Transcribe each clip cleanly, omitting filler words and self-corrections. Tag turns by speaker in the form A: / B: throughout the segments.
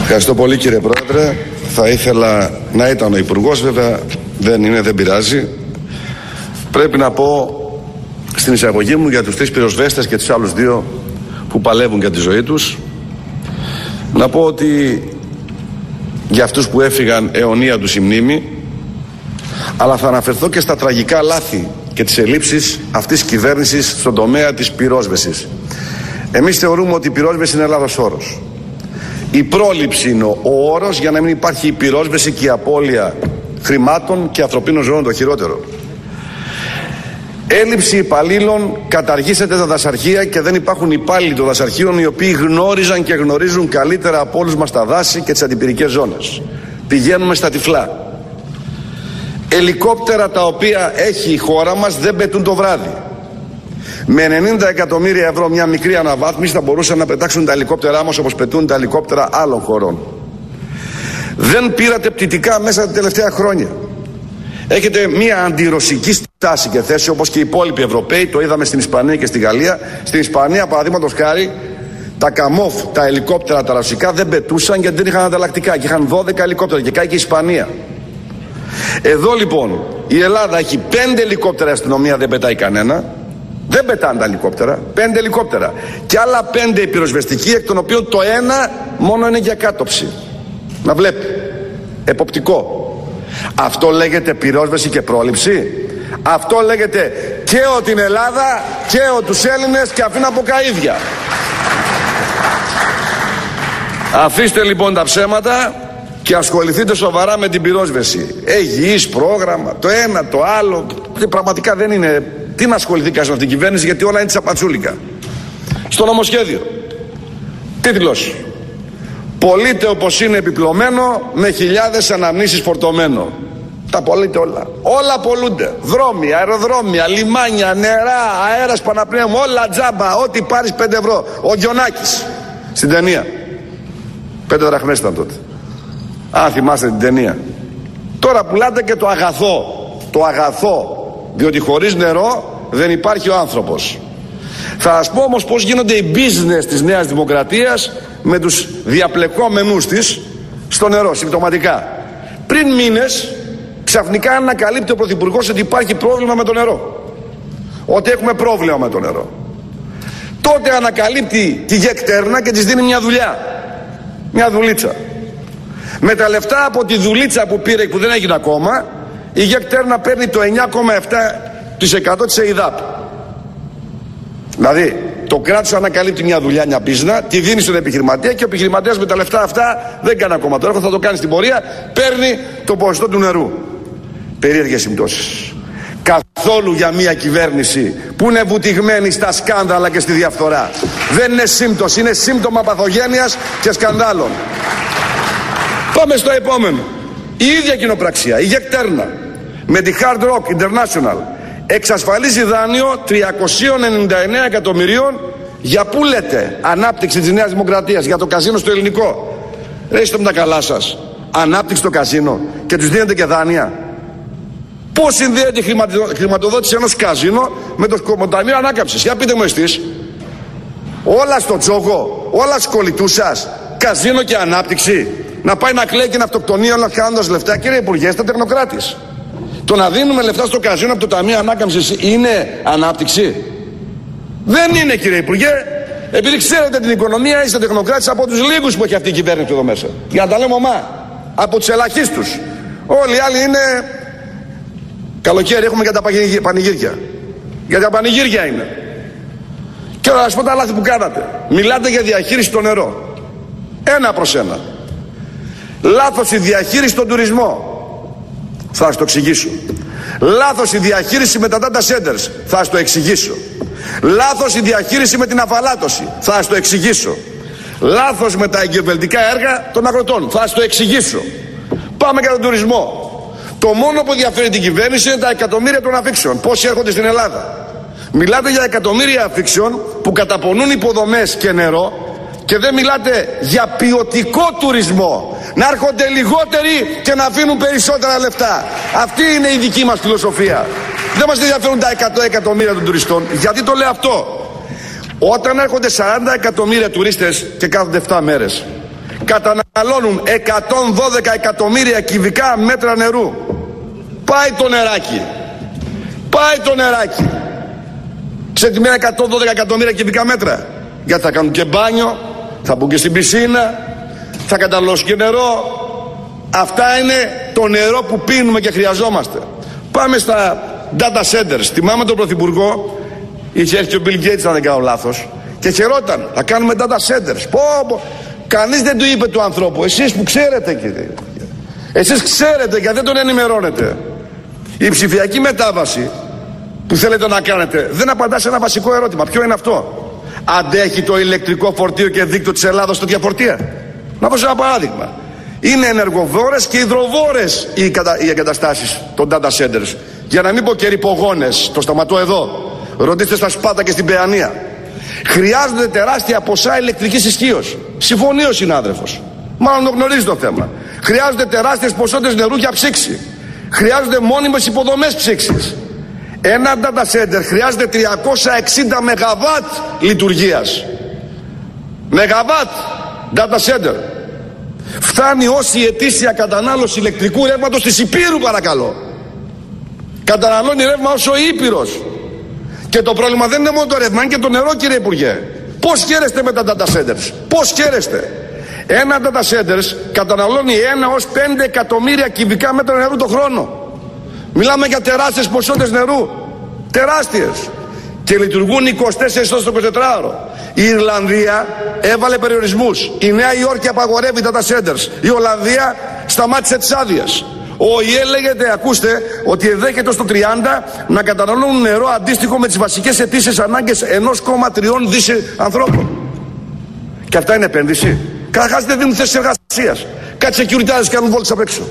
A: Ευχαριστώ πολύ, κύριε Πρόεδρε. Θα ήθελα να ήταν ο Υπουργός, βέβαια δεν είναι, δεν πειράζει. Πρέπει να πω στην εισαγωγή μου για τους 3 πυροσβέστες και τους άλλους 2 που παλεύουν για τη ζωή τους, να πω ότι για αυτούς που έφυγαν αιωνία τους η μνήμη, αλλά θα αναφερθώ και στα τραγικά λάθη και τις ελλείψεις αυτής της κυβέρνησης στον τομέα της πυρόσβεσης. Εμείς θεωρούμε ότι η πυρόσβεση είναι λάθος όρος. Η πρόληψη είναι ο όρος για να μην υπάρχει η πυρόσβεση και η απώλεια χρημάτων και ανθρωπίνων ζώων, το χειρότερο. Έλλειψη υπαλλήλων, καταργήσετε τα δασαρχεία και δεν υπάρχουν υπάλληλοι των δασαρχείων οι οποίοι γνώριζαν και γνωρίζουν καλύτερα από όλους μας τα δάση και τις αντιπυρικές ζώνες. Πηγαίνουμε στα τυφλά. Ελικόπτερα τα οποία έχει η χώρα μας δεν πετούν το βράδυ. Με 90 εκατομμύρια ευρώ μια μικρή αναβάθμιση θα μπορούσαν να πετάξουν τα ελικόπτερά μας όπως πετούν τα ελικόπτερα άλλων χωρών. Δεν πήρατε πτυτικά μέσα τα τελευταία χρόνια. Έχετε μια αντιρωσική στάση και θέση όπως και οι υπόλοιποι Ευρωπαίοι, το είδαμε στην Ισπανία και στη Γαλλία. Στην Ισπανία, παραδείγματος χάρη, τα καμόφ, τα ελικόπτερα τα ρωσικά δεν πετούσαν γιατί δεν είχαν ανταλλακτικά και είχαν 12 ελικόπτερα και κάει και η Ισπανία. Εδώ λοιπόν η Ελλάδα έχει 5 ελικόπτερα, η αστυνομία δεν πετάει κανένα. Δεν πετάνε τα ελικόπτερα, 5 ελικόπτερα. Και άλλα 5 οι πυροσβεστικοί, εκ των οποίων το ένα μόνο είναι για κάτωψη. Να βλέπει. Εποπτικό. Αυτό λέγεται πυρόσβεση και πρόληψη. Αυτό λέγεται καίω την Ελλάδα, καίω τους Έλληνες και αφήνω από καΐδια. Αφήστε λοιπόν τα ψέματα και ασχοληθείτε σοβαρά με την πυρόσβεση. Υγιής πρόγραμμα, το ένα, το άλλο. Πραγματικά δεν είναι. Τι να ασχοληθεί κανείς με αυτήν την κυβέρνηση, γιατί όλα είναι τσαπατσούλικα. Στο νομοσχέδιο. Τίτλος. Πωλείται όπως είναι επιπλωμένο με χιλιάδες αναμνήσεις φορτωμένο. Τα πωλείται όλα. Όλα πωλούνται. Δρόμοι, αεροδρόμια, λιμάνια, νερά, αέρας παναπνέου, όλα τζάμπα. Ό,τι πάρεις 5 ευρώ. Ο Γιονάκης στην ταινία. 5 δραχμές ήταν τότε. Αν θυμάστε την ταινία. Τώρα πουλάτε και το αγαθό. Το αγαθό. Διότι χωρίς νερό δεν υπάρχει ο άνθρωπος. Θα σας πω όμως πώς γίνονται οι business της Νέας Δημοκρατίας με τους διαπλεκόμενους της στο νερό, συμπτωματικά. Πριν μήνες ξαφνικά ανακαλύπτει ο Πρωθυπουργός ότι υπάρχει πρόβλημα με το νερό. Ότι έχουμε πρόβλημα με το νερό. Τότε ανακαλύπτει τη Γεκτέρνα και της δίνει μια δουλειά. Μια δουλίτσα. Με τα λεφτά από τη δουλίτσα που πήρε, που δεν έγινε ακόμα, η Γεκτέρνα παίρνει το 9,7% της ΕΙΔΑΠ. Δηλαδή το κράτος ανακαλύπτει μια δουλειά, μια πίσνα, τη δίνει στον επιχειρηματία και ο επιχειρηματίας με τα λεφτά αυτά δεν κάνει ακόμα το έργο, θα το κάνει στην πορεία, παίρνει το ποσοστό του νερού. Περίεργες συμπτώσεις. Καθόλου για μια κυβέρνηση που είναι βουτυγμένη στα σκάνδαλα και στη διαφθορά. Δεν είναι σύμπτωση, είναι σύμπτωμα παθογένειας και σκανδάλων. Πάμε στο επόμενο. Η ίδια κοινοπραξία, η Γεκτέρνα, με τη Hard Rock International εξασφαλίζει δάνειο 399 εκατομμυρίων για πού λέτε, ανάπτυξη της Νέας Δημοκρατίας, για το καζίνο στο ελληνικό. Είστε με τα καλά σας. Ανάπτυξη στο καζίνο και τους δίνετε και δάνεια. Πώς συνδέεται η χρηματοδότηση ενός καζίνο με το Ταμείο Ανάκαμψης? Για πείτε μου εσείς. Όλα στο τσόκο, όλα σκολιτού σας. Καζίνο και ανάπτυξη. Να πάει να κλαίει και να αυτοκτονεί όλα χάνοντας λεφτά. Κύριε Υπουργέ, είστε τεχνοκράτης. Το να δίνουμε λεφτά στο καζίνο από το Ταμείο Ανάκαμψης είναι ανάπτυξη? Δεν είναι, κύριε Υπουργέ. Επειδή ξέρετε την οικονομία, είστε τεχνοκράτης από τους λίγους που έχει αυτή η κυβέρνηση εδώ μέσα. Για να τα λέμε ομά. Από τους ελαχίστους. Όλοι οι άλλοι είναι. Καλοκαίρι έχουμε για τα πανηγύρια. Για τα πανηγύρια είναι. Και θα σας πω τα λάθη που κάνατε. Μιλάτε για διαχείριση στο νερό. Ένα προς ένα. Λάθος η διαχείριση στον τουρισμό. Θα σας το εξηγήσω. Λάθος η διαχείριση με τα data centers. Θα σας το εξηγήσω. Λάθος η διαχείριση με την αφαλάτωση. Θα σας το εξηγήσω. Λάθος με τα εγκεφαλικά έργα των αγροτών. Θα σας το εξηγήσω. Πάμε για τον τουρισμό. Το μόνο που ενδιαφέρει την κυβέρνηση είναι τα εκατομμύρια των αφήξεων. Πόσοι έρχονται στην Ελλάδα? Μιλάτε για εκατομμύρια αφήξεων που καταπονούν υποδομές και νερό και δεν μιλάτε για ποιοτικό τουρισμό. Να έρχονται λιγότεροι και να αφήνουν περισσότερα λεφτά. Αυτή είναι η δική μας φιλοσοφία. Δεν μας ενδιαφέρουν τα 100 εκατομμύρια των τουριστών. Γιατί το λέω αυτό? Όταν έρχονται 40 εκατομμύρια τουρίστες και κάθονται 7 μέρες, καταναλώνουν 112 εκατομμύρια κυβικά μέτρα νερού. Πάει το νεράκι. Πάει το νεράκι. Ξέρετε τι 112 εκατομμύρια κυβικά μέτρα? Γιατί θα κάνουν και μπάνιο, θα μπουν και στην πισίνα, θα καταναλώσουν και νερό. Αυτά είναι το νερό που πίνουμε και χρειαζόμαστε. Πάμε στα data centers. Θυμάμαι τον Πρωθυπουργό, είχε έρθει ο Bill Gates αν δεν κάνω λάθος, και χαιρόταν, θα κάνουμε data centers. Κανείς δεν του είπε του ανθρώπου, εσείς που ξέρετε κύριε, εσείς ξέρετε γιατί δεν τον ενημερώνετε. Η ψηφιακή μετάβαση που θέλετε να κάνετε δεν απαντά σε ένα βασικό ερώτημα. Ποιο είναι αυτό? Αντέχει το ηλεκτρικό φορτίο και δίκτυο της Ελλάδας στο διαφορτία? Να δώσω ένα παράδειγμα. Είναι ενεργοβόρες και υδροβόρες οι εγκαταστάσεις των data centers. Για να μην πω και ρυπογόνες, το σταματώ εδώ. Ρωτήστε στα Σπάτα και στην Παιανία. Χρειάζονται τεράστια ποσά ηλεκτρικής ισχύως. Συμφωνεί ο συνάδελφος. Μάλλον το γνωρίζει το θέμα. Χρειάζονται τεράστιες ποσότητες νερού για ψήξη. Χρειάζονται μόνιμες υποδομές ψήξης. Ένα data center χρειάζεται 360 ΜΒ λειτουργίας. Μεγαβάτ data center. Φτάνει όση η ετήσια κατανάλωση ηλεκτρικού ρεύματος της Υπήρου, παρακαλώ. Καταναλώνει ρεύμα όσο η Ήπειρος. Και το πρόβλημα δεν είναι μόνο το ρεύμα, είναι και το νερό, κύριε Υπουργέ. Πώς χαίρεστε με τα data centers? Πώς χαίρεστε? Ένα data centers καταναλώνει 1 ως 5 εκατομμύρια κυβικά μέτρα νερού το χρόνο. Μιλάμε για τεράστιες ποσότητες νερού. Τεράστιες. Και λειτουργούν 24 ώρες το 24ωρο. Η Ιρλανδία έβαλε περιορισμούς. Η Νέα Υόρκη απαγορεύει data centers. Η Ολλανδία σταμάτησε τις άδειες. Ο ΙΕ λέγεται, ακούστε, ότι εδέχεται στο 30 να καταναλώνουν νερό αντίστοιχο με τις βασικές αιτήσεις ανάγκες 1,3 δις ανθρώπων. Και αυτά είναι επένδυση? Καταρχάς δεν δίνουν θέσεις εργασίας. Κάτι σεκιουριτάδες κάνουν βόλτες απ' έξω.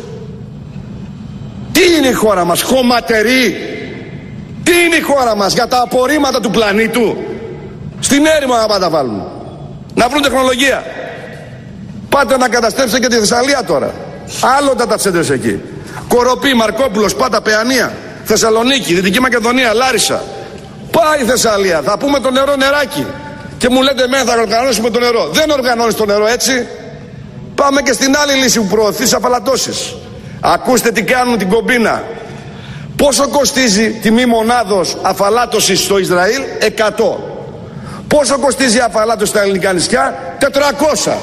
A: Τι είναι η χώρα μας? Χωματερή? Τι είναι η χώρα μας? Για τα απορρίμματα του πλανήτου? Στην έρημο να πάντα βάλουν. Να βρουν τεχνολογία. Πάτε να καταστρέψετε και τη Θεσσαλία τώρα. Άλλο data centers εκεί. Κοροπή, Μαρκόπουλος, Πάτα, Παιανία, Θεσσαλονίκη, Δυτική Μακεδονία, Λάρισα. Πάει η Θεσσαλία. Θα πούμε το νερό νεράκι. Και μου λέτε θα οργανώσουμε το νερό. Δεν οργανώνεις το νερό έτσι. Πάμε και στην άλλη λύση που προωθείς, αφαλατώσεις. Ακούστε τι κάνουν την κομπίνα. Πόσο κοστίζει τιμή μονάδος αφαλάτωσης στο Ισραήλ? 100. Πόσο κοστίζει η αφαλάτωση στα ελληνικά νησιά? 400.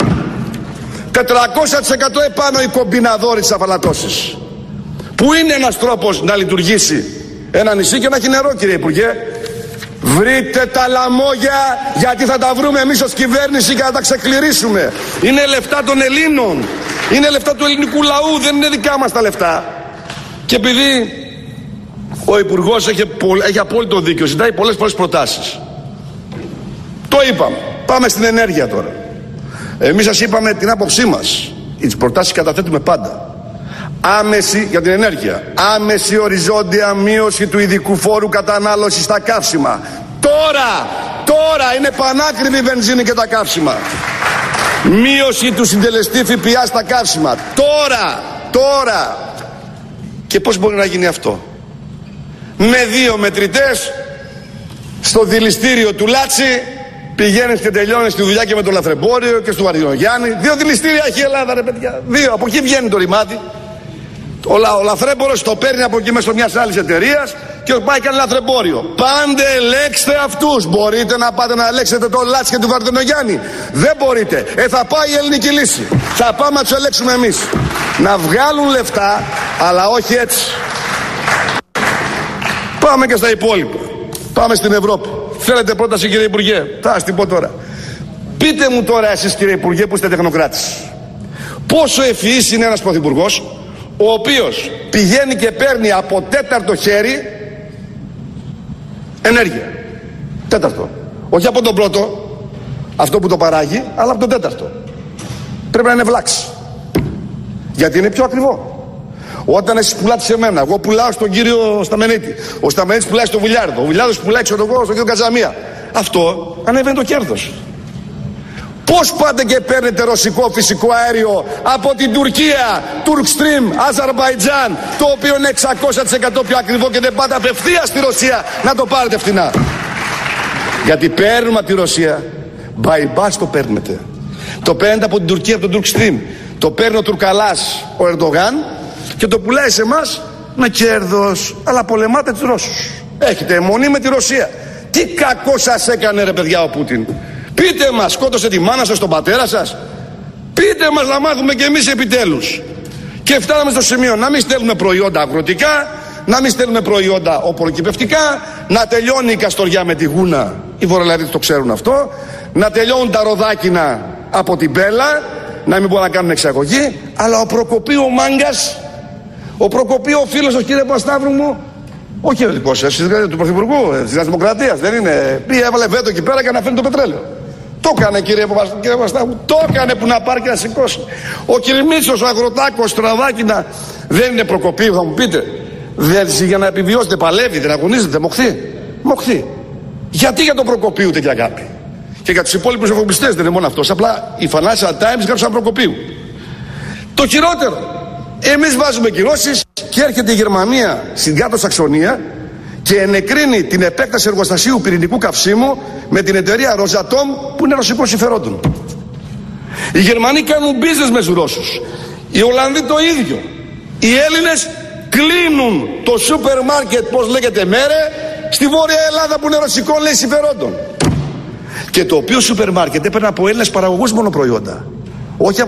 A: 400% επάνω η κομπιναδόρη της αφαλατώσης. Που είναι ένας τρόπος να λειτουργήσει ένα νησί και να έχει νερό, κύριε Υπουργέ. Βρείτε τα λαμόγια, γιατί θα τα βρούμε εμείς ως κυβέρνηση και θα τα ξεκληρίσουμε. Είναι λεφτά των Ελλήνων. Είναι λεφτά του ελληνικού λαού, δεν είναι δικά μας τα λεφτά. Και επειδή ο Υπουργός έχει απόλυτο δίκιο, ζητάει πολλές προτάσεις. Το είπαμε. Πάμε στην ενέργεια τώρα. Εμείς σας είπαμε την άποψή μας. Τις προτάσεις καταθέτουμε πάντα. Άμεση για την ενέργεια. Άμεση οριζόντια μείωση του ειδικού φόρου κατανάλωσης στα καύσιμα. Τώρα είναι πανάκριβη η βενζίνη και τα καύσιμα. Μείωση του συντελεστή ΦΠΑ στα καύσιμα. Τώρα. Και πώς μπορεί να γίνει αυτό? Με 2 μετρητές στο δηληστήριο του Λάτσι. Πηγαίνεις και τελειώνεις τη δουλειά και με το λαθρεμπόριο και στο Βαρδινογιάννη. 2 δηληστήρια έχει η Ελλάδα, ρε παιδιά. 2. Από εκεί βγαίνει το ρημάδι. Ο λαθρέμπορος το παίρνει από εκεί μέσω μιας άλλης εταιρείας και πάει κάνει λαθρεμπόριο. Πάντε ελέγξτε αυτούς. Μπορείτε να πάτε να ελέγξετε το Λάτσι και του Βαρδινογιάννη? Δεν μπορείτε. Θα πάει η ελληνική λύση. Θα πάμε να τους ελέγξουμε εμείς. Να βγάλουν λεφτά, αλλά όχι έτσι. Πάμε και στα υπόλοιπα. Πάμε στην Ευρώπη. Θέλετε πρόταση, κύριε Υπουργέ? Θα σας την πω τώρα. Πείτε μου τώρα εσείς, κύριε Υπουργέ, που είστε τεχνοκράτης, πόσο ευφυής είναι ένας πρωθυπουργός ο οποίος πηγαίνει και παίρνει από τέταρτο χέρι ενέργεια? Τέταρτο. Όχι από τον πρώτο, αυτό που το παράγει, αλλά από τον τέταρτο. Πρέπει να είναι βλάξη. Γιατί είναι πιο ακριβό. Όταν εσείς πουλάτε σε μένα, εγώ πουλάω στον κύριο Σταμενίτη. Ο Σταμενίτης πουλάει στον Βουλιάρδο. Ο Βουλιάρδος πουλάει στον κύριο Καζαμία. Αυτό ανεβαίνει το κέρδος. Πώς πάτε και παίρνετε ρωσικό φυσικό αέριο από την Τουρκία, Turkstream, Αζερμπαϊτζάν, το οποίο είναι 600% πιο ακριβό, και δεν πάτε απευθείας στη Ρωσία να το πάρετε φθηνά? Γιατί παίρνουμε από τη Ρωσία, by bus το παίρνετε. Το παίρνετε από την Τουρκία, από τον Turkstream. Το παίρνει ο Τουρκαλάς, ο Ερντογάν, και το πουλάει σε εμάς με κέρδος. Αλλά πολεμάτε τους Ρώσους. Έχετε αιμονή με τη Ρωσία. Τι κακό σας έκανε, ρε παιδιά, ο Πούτιν? Πείτε μας, σκότωσε τη μάνα σας, τον πατέρα σας? Πείτε μας να μάθουμε κι εμείς επιτέλους. Και φτάναμε στο σημείο να μην στέλνουμε προϊόντα αγροτικά, να μην στέλνουμε προϊόντα οπωροκυπευτικά, να τελειώνει η Καστοριά με τη Γούνα, οι Βορειοελλαδίτες το ξέρουν αυτό, να τελειώνουν τα ροδάκινα από την Πέλα, να μην μπορούν να κάνουν εξαγωγή. Αλλά ο Προκοπίου ο μάγκας, ο Προκοπίου ο φίλος, ο κύριε Παπασταύρου μου, όχι ο δικός σας, του Πρωθυπουργού της Δημοκρατίας, δεν είναι? Πήγε, έβαλε βέτο εκεί πέρα για να φέρνει το πετρέλαιο. Το έκανε, κύριε Παπασταύρου, το έκανε, που να πάρει και να σηκώσει. Ο Κυρμίτσος, ο Αγροτάκος, Τραβάκινα, δεν είναι Προκοπίου, θα μου πείτε? Δεν, για να επιβιώσετε, παλεύει, δεν αγωνίζεται, μοχθεί. Γιατί για τον Προκοπίου τέτοια αγάπη? Και για τους υπόλοιπους εφοπλιστές δεν είναι μόνο αυτός. Απλά οι Financial Times γράψαν Προκοπίου. Το χειρότερο, εμείς βάζουμε κυρώσεις και έρχεται η Γερμανία στην Κάτω Σαξονία και ενεκρίνει την επέκταση εργοστασίου πυρηνικού καυσίμου με την εταιρεία Rosatom, που είναι ρωσικών συμφερόντων. Οι Γερμανοί κάνουν business με τους Ρώσους. Οι Ολλανδοί το ίδιο. Οι Έλληνες κλείνουν το σούπερ μάρκετ, πώς λέγεται, Μέρε, στη Βόρεια Ελλάδα, που είναι ρωσικών, λέει, συμφερόντων. Και το οποίο σούπερ μάρκετ έπαιρνε από Έλληνες παραγωγούς μόνο προϊόντα. Όχι